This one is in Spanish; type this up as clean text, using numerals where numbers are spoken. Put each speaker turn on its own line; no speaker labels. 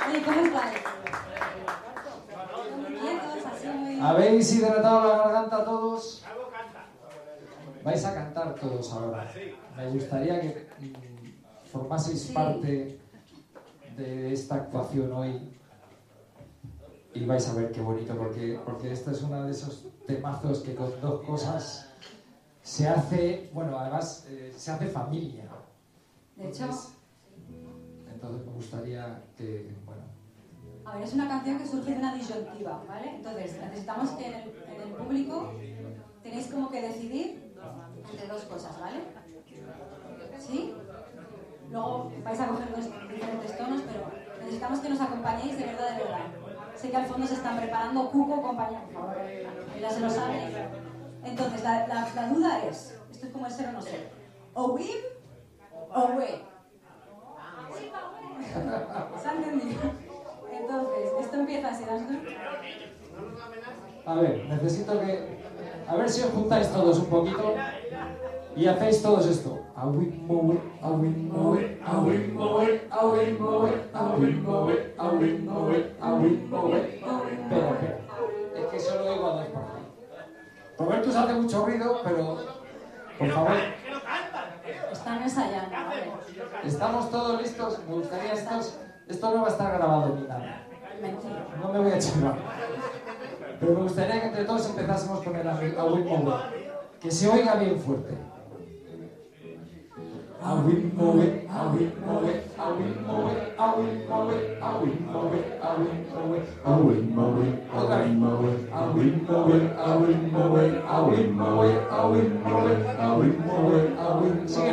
Oye, ¿cómo estáis? Quietos, así muy...
¿Habéis hidratado la garganta todos? Vais a cantar todos ahora. Me gustaría que formaseis parte de esta actuación hoy. Y vais a ver qué bonito, porque este es uno de esos temazos que con dos cosas se hace, bueno, además se hace familia.
De hecho...
Entonces me gustaría que, bueno...
A ver, es una canción que surge de una disyuntiva, ¿vale? Entonces, necesitamos que en el público tenéis como que decidir entre dos cosas, ¿vale? ¿Sí? Luego vais a coger dos diferentes tonos, pero necesitamos que nos acompañéis de verdad, de verdad. Sé que al fondo se están preparando. Cuco, compañía, por favor. Ya se lo saben. Entonces, la duda es, esto es como el ser o no ser. O win o we. ¿Se ha entendido? Entonces, esto empieza así, ¿no?
A ver, necesito que... A ver si os juntáis todos un poquito y hacéis todos esto. A win mover, a win mover, a win mover, a win mover, a win mover, a win mover, a win mover. Espera. Es que solo oigo a dos por favor. Roberto se hace mucho ruido, pero... Por favor.
Están ensayando, ¿vale?
¿Estamos todos listos? Me gustaría esto no va a estar grabado ni nada.
Mentira.
No me voy a chivar. Pero me gustaría que entre todos empezásemos con el a win mover. Que se oiga bien fuerte. A win mover, a win mover, a win mover, a win mover, a win mover, a win mover, a win mover, otra vez. A win mover, a win mover, a win mover, a win mover, a win mover, a win. Sigue